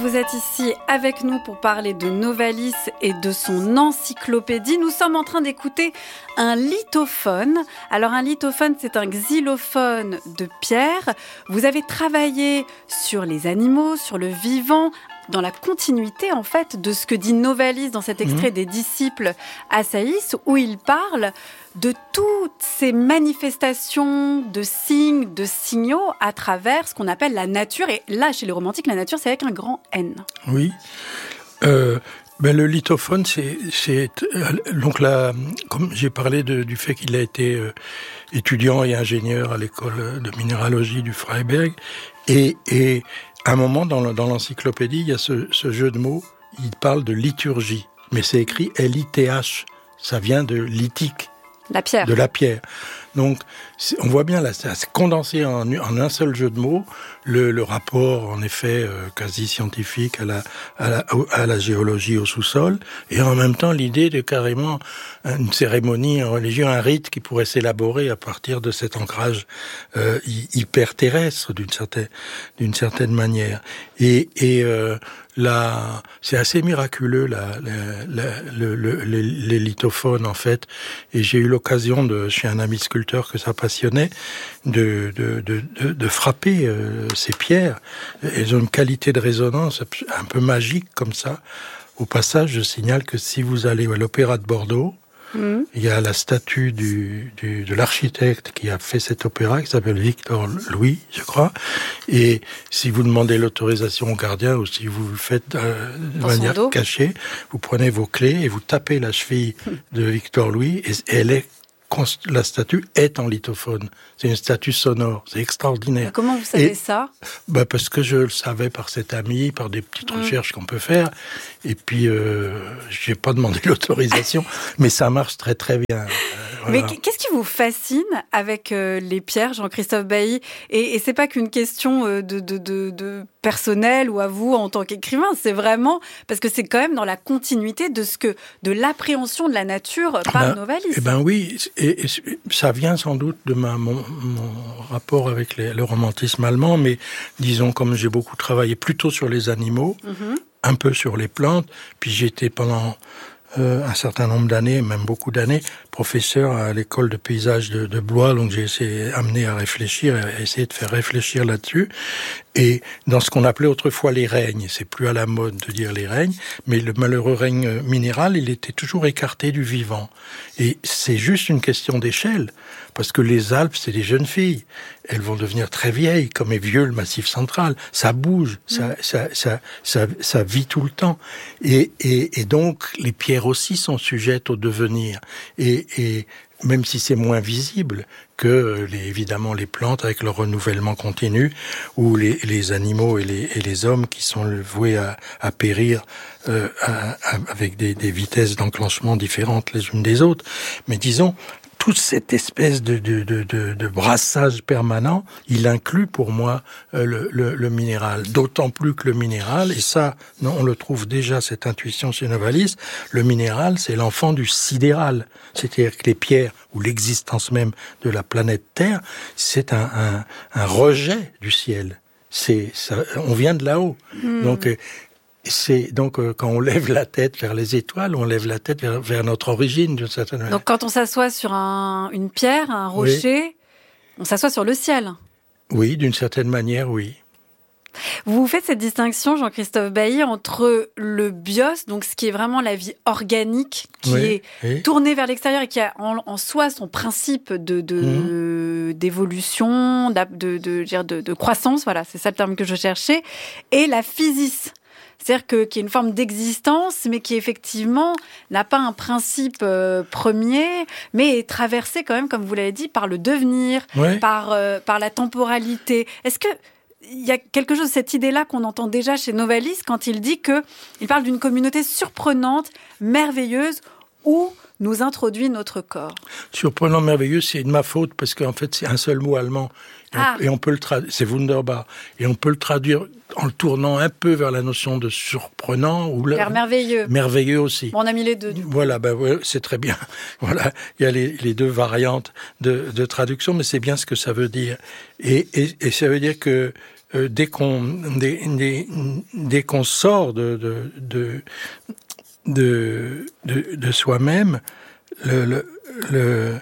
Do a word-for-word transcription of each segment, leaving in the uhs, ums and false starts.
vous êtes ici avec nous pour parler de Novalis et de son encyclopédie. Nous sommes en train d'écouter un lithophone. Alors un lithophone, c'est un xylophone de pierre. Vous avez travaillé sur les animaux, sur le vivant, dans la continuité en fait de ce que dit Novalis dans cet extrait mmh. des disciples à Saïs, où il parle de toutes ces manifestations de signes, de signaux à travers ce qu'on appelle la nature. Et là, chez les romantiques, la nature, c'est avec un grand N. Oui. Euh, ben le lithophone, c'est, c'est donc là, comme j'ai parlé de, du fait qu'il a été euh, étudiant et ingénieur à l'école de minéralogie du Freiberg, et, et à un moment dans, dans l'encyclopédie, il y a ce, ce jeu de mots. Il parle de liturgie, mais c'est écrit L I T H. Ça vient de lithique. La pierre. De la pierre. Donc, on voit bien là, c'est condensé en, en un seul jeu de mots, le, le rapport, en effet, euh, quasi scientifique à la, à, la, à la géologie au sous-sol, et en même temps l'idée de carrément une cérémonie religieuse, un rite qui pourrait s'élaborer à partir de cet ancrage euh, hyper terrestre, d'une certaine, d'une certaine manière. Et, et euh, là, c'est assez miraculeux, là, la, la, le, le, les, les lithophones, en fait. Et j'ai eu l'occasion, de, chez un ami sculpteur que ça passionnait, de, de, de, de, de frapper euh, ces pierres. Elles ont une qualité de résonance un peu magique, comme ça. Au passage, je signale que si vous allez à l'Opéra de Bordeaux, Mmh. il y a la statue du, du, de l'architecte qui a fait cet opéra, qui s'appelle Victor Louis, je crois. Et si vous demandez l'autorisation au gardien, ou si vous le faites euh, de Dans manière cachée, vous prenez vos clés et vous tapez la cheville de Victor Louis, et, et elle est, la statue est en lithophone. C'est une statue sonore, c'est extraordinaire. Mais comment vous savez et, ça ? Bah parce que je le savais par cet ami, par des petites mmh. recherches qu'on peut faire. Et puis, euh, j'ai pas demandé l'autorisation, mais ça marche très très bien. Euh, voilà. Mais qu'est-ce qui vous fascine avec euh, les pierres, Jean-Christophe Bailly ? Et, et c'est pas qu'une question euh, de, de, de, de personnel ou à vous en tant qu'écrivain, c'est vraiment parce que c'est quand même dans la continuité de ce que, de l'appréhension de la nature par ben, Novalis. Eh ben oui, et, et ça vient sans doute de ma, mon, mon rapport avec les, le romantisme allemand, mais disons, comme j'ai beaucoup travaillé plutôt sur les animaux, mm-hmm. un peu sur les plantes, puis j'étais pendant euh, un certain nombre d'années, même beaucoup d'années, professeur à l'école de paysage de, de Blois, donc j'ai essayé amené à réfléchir, à essayer de faire réfléchir là-dessus. Et dans ce qu'on appelait autrefois les règnes, c'est plus à la mode de dire les règnes, mais le malheureux règne minéral, il était toujours écarté du vivant. Et c'est juste une question d'échelle, parce que les Alpes, c'est des jeunes filles. Elles vont devenir très vieilles, comme est vieux le Massif central. Ça bouge, ça, mmh. ça, ça, ça, ça vit tout le temps. Et, et, et donc, les pierres aussi sont sujettes au devenir. Et, et même si c'est moins visible que, les, évidemment, les plantes avec leur renouvellement continu, ou les, les animaux et les, et les hommes qui sont voués à, à périr euh, à, à, avec des, des vitesses d'enclenchement différentes les unes des autres. Mais disons, toute cette espèce de, de, de, de, de brassage permanent, il inclut pour moi euh, le, le, le minéral. D'autant plus que le minéral, et ça, non, on le trouve déjà, cette intuition chez Novalis, le minéral, c'est l'enfant du sidéral. C'est-à-dire que les pierres, ou l'existence même de la planète Terre, c'est un, un, un rejet du ciel. C'est, ça, on vient de là-haut. Mmh. Donc, euh, c'est donc euh, quand on lève la tête vers les étoiles, on lève la tête vers, vers notre origine d'une certaine manière. Donc quand on s'assoit sur un, une pierre, un rocher, oui. on s'assoit sur le ciel. Oui, d'une certaine manière, oui. Vous faites cette distinction, Jean-Christophe Bailly, entre le bios, donc ce qui est vraiment la vie organique, qui oui, est oui. tournée vers l'extérieur et qui a en, en soi son principe de, de, mmh. d'évolution, de, de, de, de, de croissance, voilà, c'est ça le terme que je cherchais, et la physis. C'est-à-dire que, qu'il y a une forme d'existence, mais qui effectivement n'a pas un principe euh, premier, mais est traversée quand même, comme vous l'avez dit, par le devenir, ouais. par, euh, par la temporalité. Est-ce que il y a quelque chose de cette idée-là qu'on entend déjà chez Novalis quand il dit qu'il parle d'une communauté surprenante, merveilleuse, où nous introduit notre corps. Surprenant, merveilleux, c'est de ma faute, parce qu'en fait, c'est un seul mot allemand. Et, ah. on, et on peut le traduire, c'est Wunderbar. Et on peut le traduire en le tournant un peu vers la notion de surprenant. Ou vers merveilleux. Merveilleux aussi. Bon, on a mis les deux. Du coup. Voilà, ben, ouais, c'est très bien. Voilà, il y a les, les deux variantes de, de traduction, mais c'est bien ce que ça veut dire. Et, et, et ça veut dire que euh, dès qu'on dès, dès, dès qu'on sort de de de de, de, de soi-même, le, le, le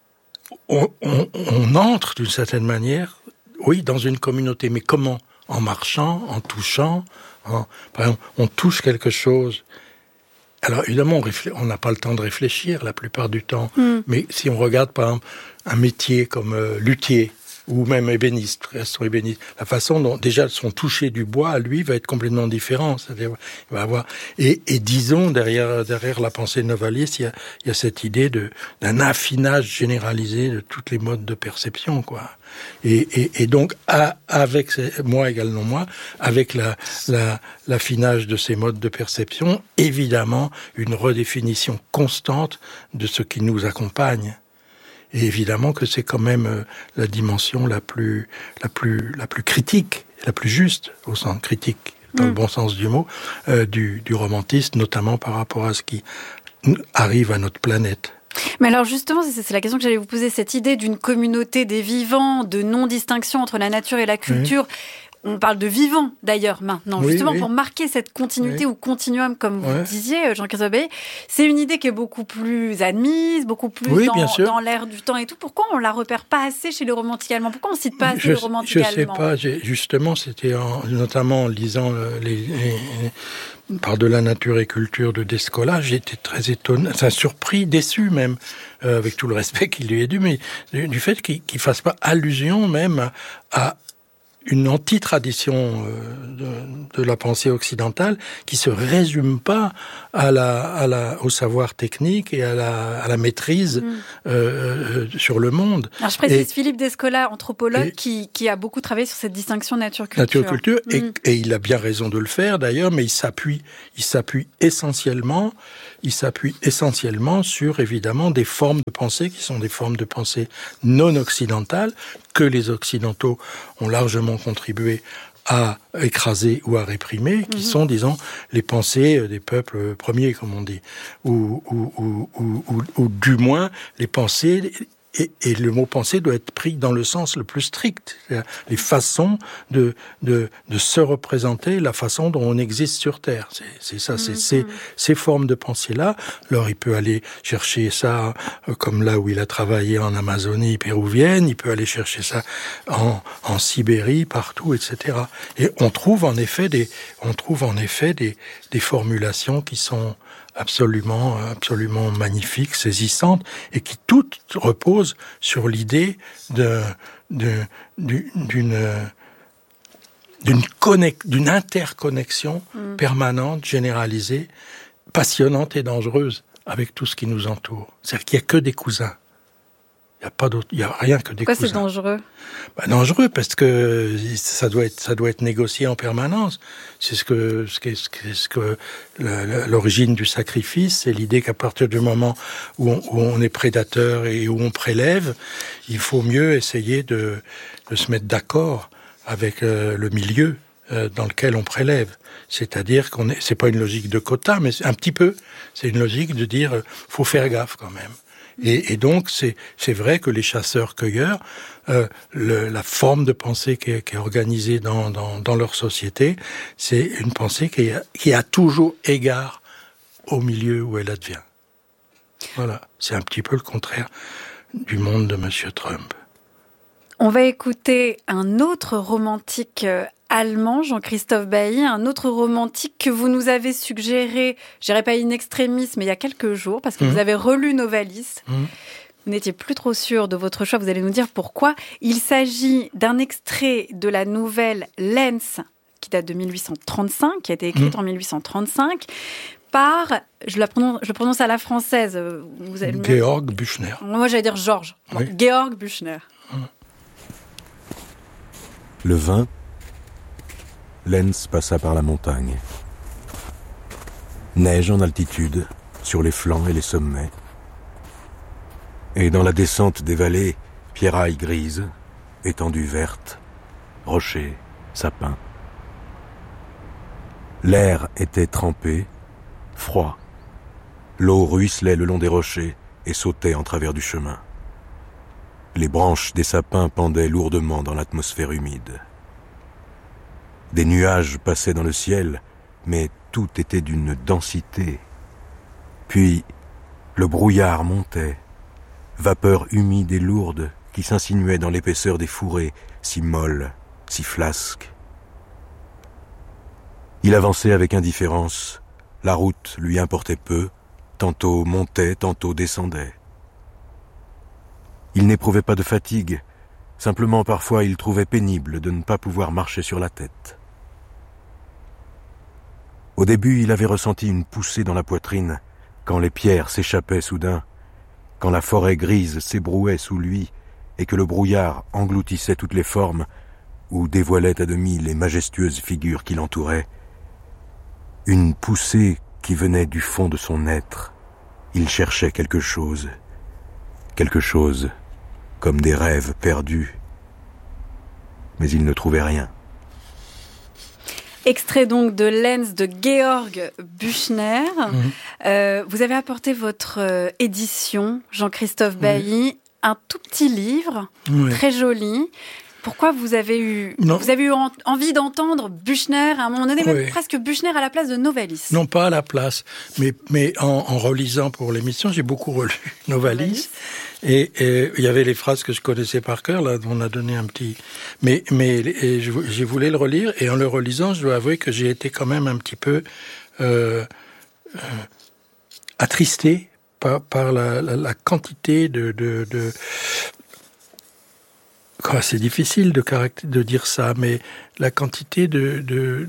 on, on, on entre d'une certaine manière, oui, dans une communauté. Mais comment? En marchant, en touchant. En, par exemple, on touche quelque chose. Alors évidemment, on n'a pas le temps de réfléchir la plupart du temps. Mm. Mais si on regarde par exemple un métier comme euh, luthier ou même ébéniste, ébéniste, la façon dont déjà son toucher du bois à lui va être complètement différent. C'est-à-dire, il va avoir et, et disons derrière derrière la pensée novaliste, il y a il y a cette idée de d'un affinage généralisé de toutes les modes de perception, quoi. Et, et, et donc, à, avec moi également moi, avec la, la, l'affinage de ces modes de perception, évidemment, une redéfinition constante de ce qui nous accompagne. Et évidemment que c'est quand même la dimension la plus, la plus, la plus critique, la plus juste, au sens critique, dans mmh. le bon sens du mot, euh, du, du romantisme, notamment par rapport à ce qui arrive à notre planète. Mais alors justement, c'est la question que j'allais vous poser, cette idée d'une communauté des vivants, de non-distinction entre la nature et la culture. Oui. On parle de vivants d'ailleurs maintenant, oui, justement oui. pour marquer cette continuité oui. ou continuum, comme vous ouais. disiez, Jean-Christophe Bailly. C'est une idée qui est beaucoup plus admise, beaucoup plus oui, dans, dans l'air du temps et tout. Pourquoi on ne la repère pas assez chez les romantiques allemands? Pourquoi on ne cite pas assez je, les romantiques allemands? Je ne sais pas, justement, c'était en, notamment en lisant les... les, les par de la nature et culture de Descola, j'étais très étonné, enfin surpris, déçu même, euh, avec tout le respect qu'il lui est dû, mais du, du fait qu'il ne fasse pas allusion même à, à une anti-tradition euh, de, de la pensée occidentale qui se résume pas à la, à la, au savoir technique et à la, à la maîtrise mmh. euh, sur le monde. Alors je précise, et, Philippe Descola, anthropologue, et, qui, qui a beaucoup travaillé sur cette distinction nature-culture. Nature-culture, mmh. et, et il a bien raison de le faire d'ailleurs, mais il s'appuie, il s'appuie essentiellement, il s'appuie essentiellement sur évidemment des formes de pensée qui sont des formes de pensée non occidentales que les Occidentaux ont largement contribué à écraser ou à réprimer, qui mmh. sont, disons, les pensées des peuples premiers, comme on dit, ou, ou, ou, ou, ou, ou du moins les pensées... Et, et le mot pensée doit être pris dans le sens le plus strict. Les façons de, de, de se représenter, la façon dont on existe sur Terre. C'est, c'est ça, c'est, c'est ces formes de pensée-là. Alors, il peut aller chercher ça, comme là où il a travaillé en Amazonie péruvienne, il peut aller chercher ça en, en Sibérie, partout, et cetera. Et on trouve en effet des, on trouve en effet des, des formulations qui sont absolument, absolument magnifiques, saisissantes, et qui toutes reposent sur l'idée de, de, d'une, d'une, connect, d'une interconnexion mmh. permanente, généralisée, passionnante et dangereuse avec tout ce qui nous entoure. C'est-à-dire qu'il n'y a que des cousins. Il n'y a pas d'autre, il n'y a rien que des Pourquoi cousins. C'est dangereux? Bah, dangereux parce que ça doit être, ça doit être négocié en permanence. C'est ce que, ce que, ce que, ce que l'origine du sacrifice, c'est l'idée qu'à partir du moment où on, où on est prédateur et où on prélève, il faut mieux essayer de, de se mettre d'accord avec euh, le milieu euh, dans lequel on prélève. C'est-à-dire qu'on est, c'est pas une logique de quota, mais c'est un petit peu, c'est une logique de dire, euh, faut faire gaffe quand même. Et, et donc, c'est, c'est vrai que les chasseurs-cueilleurs, euh, le, la forme de pensée qui est, qui est organisée dans, dans, dans leur société, c'est une pensée qui, est, qui a toujours égard au milieu où elle advient. Voilà, c'est un petit peu le contraire du monde de Monsieur Trump. On va écouter un autre romantique allemand, Jean-Christophe Bailly, un autre romantique que vous nous avez suggéré, je dirais pas in extremis, mais il y a quelques jours, parce que mmh. vous avez relu Novalis. Mmh. Vous n'étiez plus trop sûr de votre choix, vous allez nous dire pourquoi. Il s'agit d'un extrait de la nouvelle Lenz, qui date de mille huit cent trente-cinq, qui a été écrite mmh. en mille huit cent trente-cinq, par, je la prononce, je prononce à la française. Vous allez Georg Büchner. Moi, j'allais dire Georges. Oui. Georg Büchner. Mmh. Le vingt, Lenz passa par la montagne. Neige en altitude, sur les flancs et les sommets. Et dans la descente des vallées, pierrailles grises, étendues vertes, rochers, sapins. L'air était trempé, froid. L'eau ruisselait le long des rochers et sautait en travers du chemin. Les branches des sapins pendaient lourdement dans l'atmosphère humide. Des nuages passaient dans le ciel, mais tout était d'une densité. Puis, le brouillard montait, vapeur humide et lourde qui s'insinuait dans l'épaisseur des fourrés, si molle, si flasque. Il avançait avec indifférence, la route lui importait peu, tantôt montait, tantôt descendait. Il n'éprouvait pas de fatigue, simplement parfois il trouvait pénible de ne pas pouvoir marcher sur la tête. Au début, il avait ressenti une poussée dans la poitrine, quand les pierres s'échappaient soudain, quand la forêt grise s'ébrouait sous lui et que le brouillard engloutissait toutes les formes ou dévoilait à demi les majestueuses figures qui l'entouraient. Une poussée qui venait du fond de son être. Il cherchait quelque chose, quelque chose comme des rêves perdus, mais il ne trouvait rien. Extrait donc de Lens de Georg Büchner. Mmh. Euh, vous avez apporté votre euh, édition, Jean-Christophe Bailly, mmh. un tout petit livre, oui. très joli. Pourquoi vous avez eu, vous avez eu en, envie d'entendre Büchner, à un moment donné, même oui. presque Büchner à la place de Novalis? Non, pas à la place, mais, mais en, en relisant pour l'émission, j'ai beaucoup relu Novalis. Novalis. Et, et il y avait les phrases que je connaissais par cœur, là, on a donné un petit... Mais, mais et je, j'ai voulu le relire, et en le relisant, je dois avouer que j'ai été quand même un petit peu euh, euh, attristé par, par la, la, la quantité de... de, de Quoi, c'est difficile de, caractér- de dire ça, mais la quantité de... de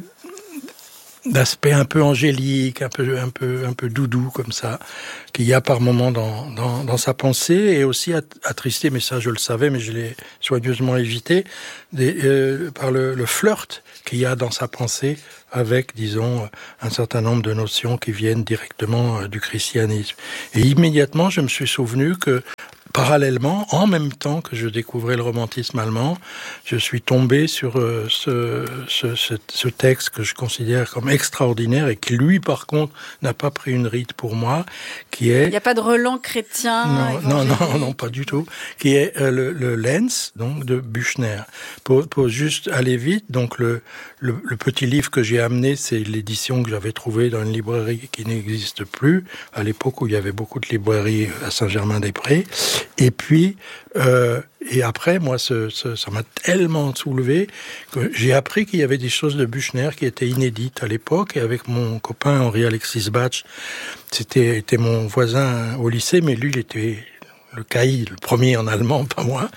d'aspect un peu angélique, un peu, un peu, un peu doudou comme ça, qu'il y a par moments dans, dans, dans sa pensée, et aussi attristé, mais ça je le savais, mais je l'ai soigneusement évité, des, euh, par le, le flirt qu'il y a dans sa pensée avec, disons, un certain nombre de notions qui viennent directement du christianisme. Et immédiatement, je me suis souvenu que parallèlement, en même temps que je découvrais le romantisme allemand, je suis tombé sur euh, ce, ce, ce, ce texte que je considère comme extraordinaire et qui, lui, par contre, n'a pas pris une ride pour moi, qui est... Il n'y a pas de relent chrétien. Non, non, non, non, pas du tout. Qui est euh, le, le Lens, donc, de Büchner. Pour, pour juste aller vite, donc, le, le, le petit livre que j'ai amené, c'est l'édition que j'avais trouvée dans une librairie qui n'existe plus, à l'époque où il y avait beaucoup de librairies à Saint-Germain-des-Prés. Et puis, euh, et après, moi, ce, ce, ça m'a tellement soulevé que j'ai appris qu'il y avait des choses de Büchner qui étaient inédites à l'époque. Et avec mon copain Henri-Alexis Bach, c'était était mon voisin au lycée, mais lui, il était le caïd, le premier en allemand, pas moi.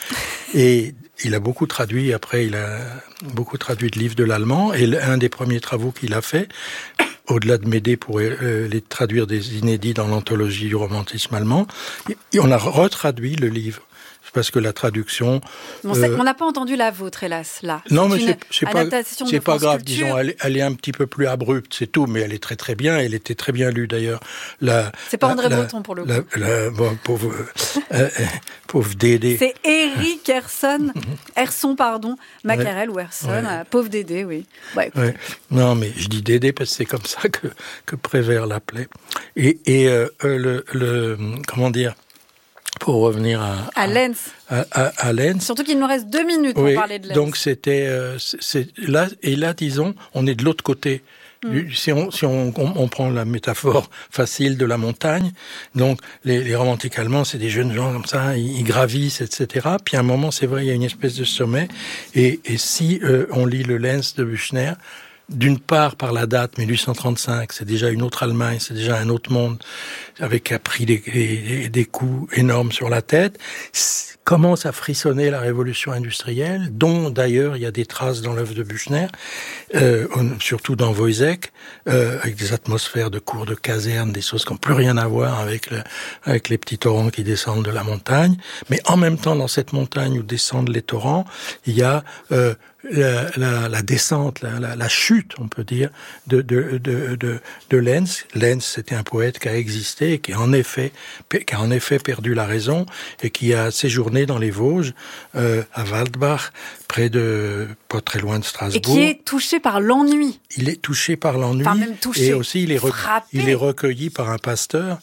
Et il a beaucoup traduit, après, il a beaucoup traduit de livres de l'allemand. Et un des premiers travaux qu'il a fait, au-delà de m'aider pour euh, les traduire des inédits dans l'anthologie du romantisme allemand, et on a retraduit le livre. Parce que la traduction... Bon, euh... On n'a pas entendu la vôtre, hélas, là. Non, c'est mais c'est, c'est pas, c'est pas grave, Culture. Disons, elle, elle est un petit peu plus abrupte, c'est tout, mais elle est très très bien, elle était très bien lue d'ailleurs. La, c'est pas la, André la, Breton pour le coup. La, la, bon, pauvre, euh, pauvre Dédé. C'est Eric Herson, Herson, pardon, Macarel ouais. ou Herson, ouais. euh, pauvre Dédé, oui. Ouais, ouais. Non, mais je dis Dédé parce que c'est comme ça que, que Prévert l'appelait. Et, et euh, le, le, comment dire, pour revenir à, à, à Lens. À, à, à Lens. Surtout qu'il nous reste deux minutes pour oui, parler de Lens. Donc c'était euh, c'est, c'est là et là disons on est de l'autre côté. Mm. Si on si on, on, on prend la métaphore facile de la montagne, donc les, les romantiques allemands c'est des jeunes gens comme ça, ils, ils gravissent et cetera. Puis à un moment c'est vrai il y a une espèce de sommet et, et si euh, on lit le Lens de Büchner. D'une part, par la date, dix-huit cent trente-cinq, c'est déjà une autre Allemagne, c'est déjà un autre monde, avec a pris des, des, des coups énormes sur la tête. Commence à frissonner la révolution industrielle, dont d'ailleurs il y a des traces dans l'œuvre de Büchner, euh, surtout dans Woyzeck, euh, avec des atmosphères de cours de caserne, des choses qui n'ont plus rien à voir avec, le, avec les petits torrents qui descendent de la montagne. Mais en même temps, dans cette montagne où descendent les torrents, il y a... Euh, La, la, la descente, la, la, la chute, on peut dire, de, de, de, de, de Lenz. Lenz, c'était un poète qui a existé et qui a en effet, qui a en effet perdu la raison et qui a séjourné dans les Vosges, euh, à Waldbach, près de, pas très loin de Strasbourg. Et qui est touché par l'ennui. Il est touché par l'ennui. Enfin, même touché. Et aussi, il est, re, il est recueilli par un pasteur,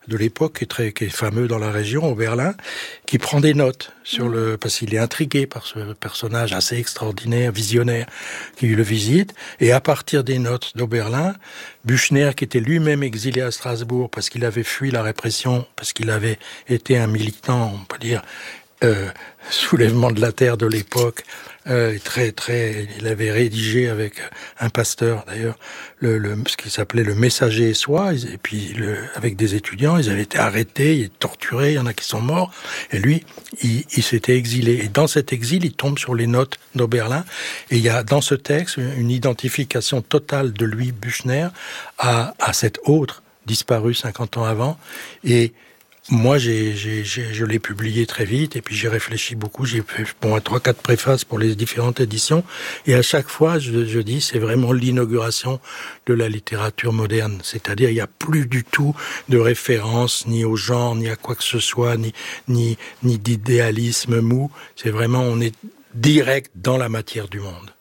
de l'époque, qui est très, qui est fameux dans la région, Oberlin, qui prend des notes sur le, parce qu'il est intrigué par ce personnage assez extraordinaire, visionnaire, qui le visite. Et à partir des notes d'Oberlin, Büchner, qui était lui-même exilé à Strasbourg parce qu'il avait fui la répression, parce qu'il avait été un militant, on peut dire, euh, soulèvement de la terre de l'époque, euh, très très, il avait rédigé avec un pasteur d'ailleurs le, le ce qui s'appelait le Messager et Soi, et puis le, avec des étudiants, ils avaient été arrêtés, ils torturés, il y en a qui sont morts, et lui, il, il s'était exilé. Et dans cet exil, il tombe sur les notes d'Oberlin, et il y a dans ce texte une identification totale de lui, Büchner, à, à cet autre disparu cinquante ans avant, et moi, j'ai, j'ai, j'ai, je l'ai publié très vite, et puis j'ai réfléchi beaucoup. J'ai fait bon, trois, quatre préfaces pour les différentes éditions, et à chaque fois, je, je dis, c'est vraiment l'inauguration de la littérature moderne. C'est-à-dire, il n'y a plus du tout de référence ni au genre, ni à quoi que ce soit, ni ni ni d'idéalisme mou. C'est vraiment, on est direct dans la matière du monde.